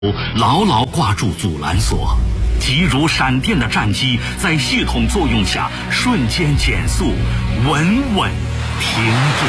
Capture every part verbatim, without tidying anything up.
牢牢挂住阻拦索，急如闪电的战机在系统作用下瞬间减速，稳稳停住。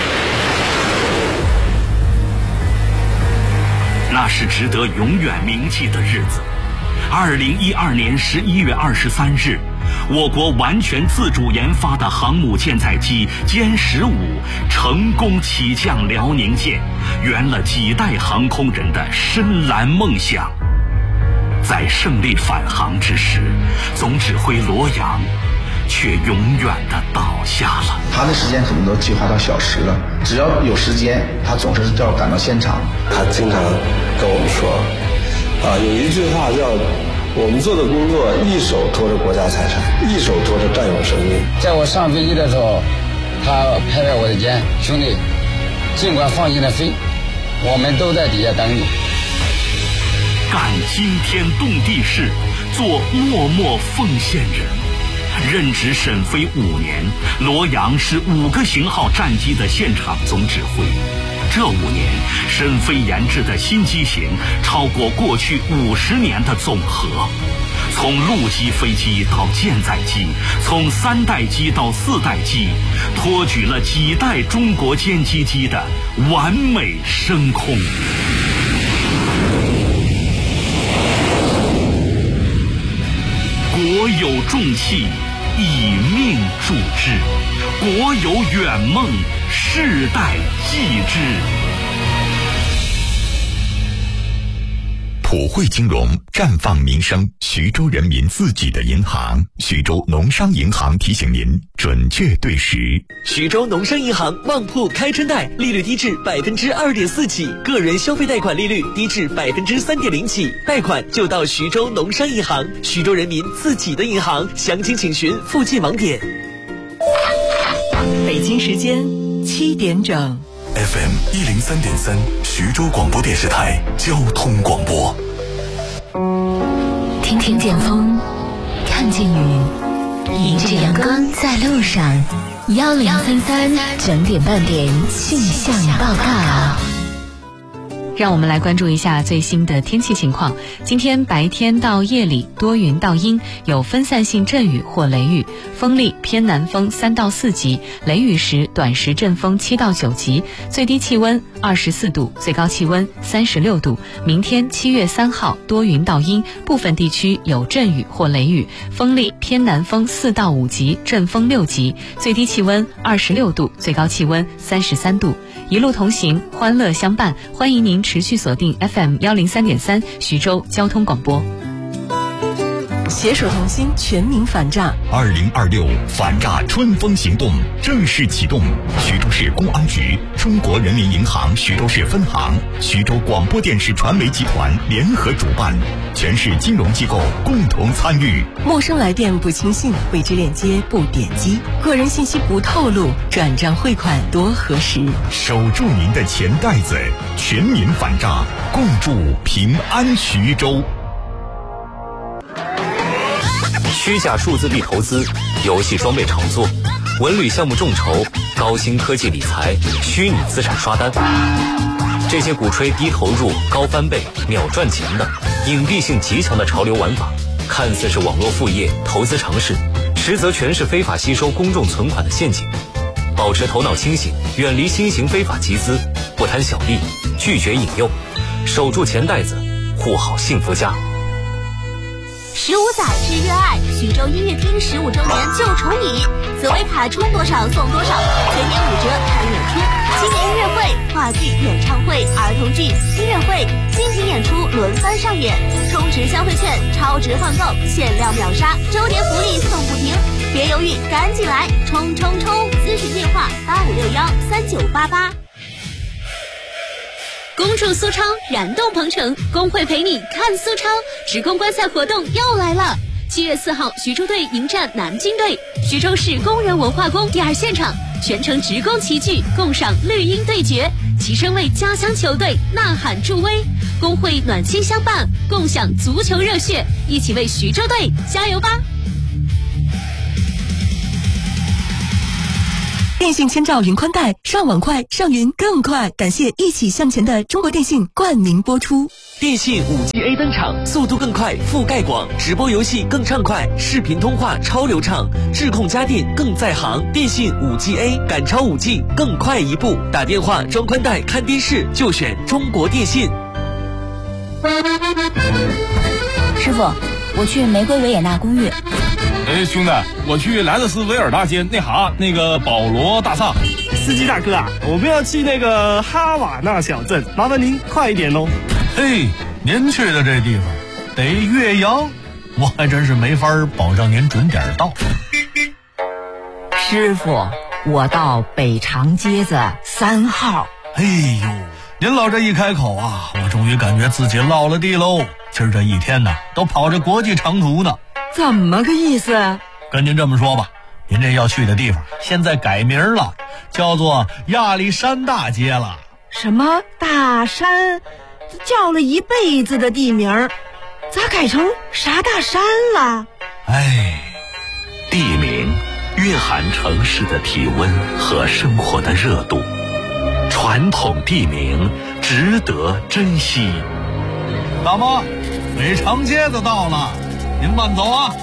那是值得永远铭记的日子。二零一二年十一月二十三日，我国完全自主研发的航母舰载机歼十五成功起降辽宁舰，圆了几代航空人的深蓝梦想。在胜利返航之时，总指挥罗阳却永远的倒下了。 他的时间可能都计划到小时了，只要有时间，他总是要赶到现场。 他经常跟我们说，啊，有一句话叫我们做的工作一手托着国家财产，一手托着战友生命。 在我上飞机的时候，他拍拍我的肩，兄弟，尽管放心的飞，我们都在底下等你。 干惊天动地事，做默默奉献人。任职沈飞五年，罗阳是五个型号战机的现场总指挥。这五年，沈飞研制的新机型超过过去五十年的总和。从陆基飞机到舰载机，从三代机到四代机，托举了几代中国歼击机的完美升空。国有重器，以命铸之；国有远梦，世代继之。 普惠金融，绽放民生，徐州人民自己的银行。徐州农商银行提醒您，准确对时。 徐州农商银行旺铺开春贷，利率低至百分之二点四起，个人消费贷款利率低至百分之三点零起，贷款就到徐州农商银行，徐州人民自己的银行。详情请询附近网点。 北京时间七点整。 F M 一零三点三，徐州广播电视台交通广播。 听听见风，看见雨，迎着阳光在路上。幺零三三整点半点气象报告。 让我们来关注一下最新的天气情况。今天白天到夜里多云到阴，有分散性阵雨或雷雨，风力偏南风三到四级，雷雨时短时阵风七到九级，最低气温二十四度，最高气温三十六度。明天七月三号多云到阴，部分地区有阵雨或雷雨，风力偏南风四到五级，阵风六级，最低气温二十六度，最高气温三十三度。一路同行，欢乐相伴，欢迎您持续锁定 F M 一零三点三徐州交通广播。 携手同心，全民反诈。 二零二六反诈春风行动正式启动，徐州市公安局、中国人民银行徐州市分行、徐州广播电视传媒集团联合主办，全市金融机构共同参与。 陌生来电不轻信，未知链接不点击，个人信息不透露，转账汇款多核实。 守住您的钱袋子，全民反诈，共筑平安徐州。 虚假数字币投资、游戏装备炒作、文旅项目众筹、高新科技理财、虚拟资产刷单，这些鼓吹低投入、高翻倍、秒赚钱的隐蔽性极强的潮流玩法，看似是网络副业、投资尝试，实则全是非法吸收公众存款的陷阱。保持头脑清醒，远离新型非法集资，不贪小利，拒绝引诱，守住钱袋子，护好幸福家。 十五载之热爱，徐州音乐厅十五周年就宠你，紫薇卡充多少送多少，全年五折看演出，青年音乐会、话剧、演唱会、儿童剧、音乐会、精品演出轮番上演，充值消费券，超值换购，限量秒杀，周年福利送不停，别犹豫，赶紧来，冲冲冲！咨询电话八五六幺三九八八。 恭祝苏超燃动鹏程，工会陪你看苏超职工观赛活动又来了。七月四号，徐州队迎战南京队，徐州市工人文化宫第二现场，全程职工齐聚，共赏绿茵对决，齐声为家乡球队呐喊助威。工会暖心相伴，共享足球热血，一起为徐州队加油吧！ 电信千兆云宽带，上网快，上云更快。感谢一起向前的中国电信冠名播出。 电信 五 G A 登场，速度更快，覆盖广，直播游戏更畅快，视频通话超流畅，智控家电更在行。电信 五 G A 赶超 五 G， 更快一步。打电话、装宽带、看电视就选中国电信。 师傅，我去玫瑰维也纳公寓。 哎，兄弟，我去莱德斯维尔大街那哈那个保罗大厦。 司机大哥啊，我们要去那个哈瓦那小镇，麻烦您快一点哦。 嘿，您去的这地方得岳阳，我还真是没法保证您准点到。 师傅，我到北长街子三号。 哎呦，您老这一开口啊，我终于感觉自己落了地喽。今儿这一天呢，都跑着国际长途呢。 怎么个意思？ 跟您这么说吧，您这要去的地方现在改名了，叫做亚历山大街了。 什么大山？叫了一辈子的地名，咋改成啥大山了？ 哎， 地名蕴含城市的体温和生活的热度，传统地名值得珍惜。 大妈，北长街子到了，您慢走啊。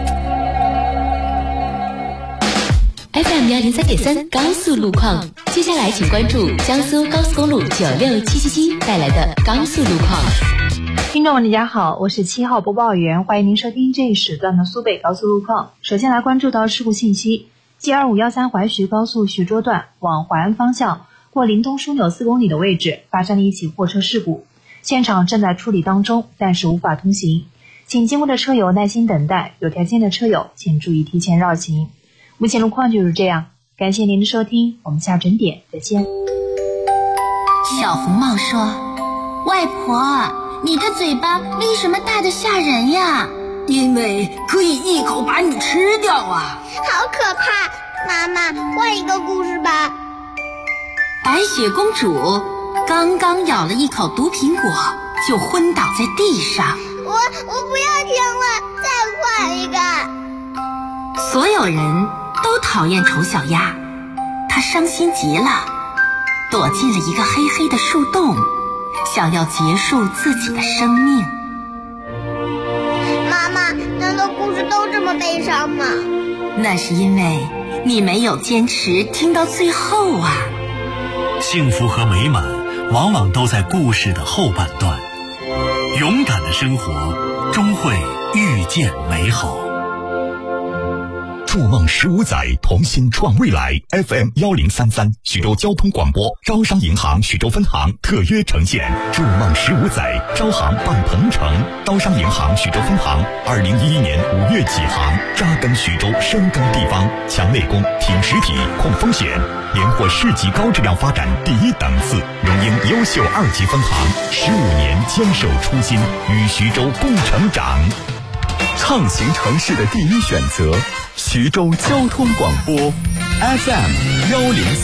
F M 幺零三点三高速路况，接下来请关注江苏高速公路九六七七七带来的高速路况。 听众们大家好，我是七号播报员，欢迎您收听这一时段的苏北高速路况。首先来关注到事故信息， G 二五一三淮徐高速徐州段往淮安方向过临东枢纽四公里的位置发生了一起货车事故，现场正在处理当中，暂时无法通行，请经过的车友耐心等待，有条件的车友请注意提前绕行。目前路况就是这样，感谢您的收听，我们下整点再见。 小红帽说：外婆，你的嘴巴为什么大得吓人呀？ 因为可以一口把你吃掉啊！ 好可怕！妈妈，换一个故事吧。 白雪公主刚刚咬了一口毒苹果，就昏倒在地上。 我我不要听了，再换一个。 所有人都讨厌丑小鸭，她伤心极了，躲进了一个黑黑的树洞，想要结束自己的生命。 妈妈，难道故事都这么悲伤吗？ 那是因为你没有坚持听到最后啊。 幸福和美满往往都在故事的后半段，勇敢的生活终会遇见美好。 筑梦十五载，同心创未来。F M 幺零三三，徐州交通广播，招商银行徐州分行特约呈现。筑梦十五载，招行办鹏程。招商银行徐州分行，二零一一年五月起航，扎根徐州，深耕地方，强内功，挺实体，控风险，连获市级高质量发展第一档次，荣膺优秀二级分行。十五年坚守初心，与徐州共成长。 畅行城市的第一选择，徐州交通广播 F M 幺零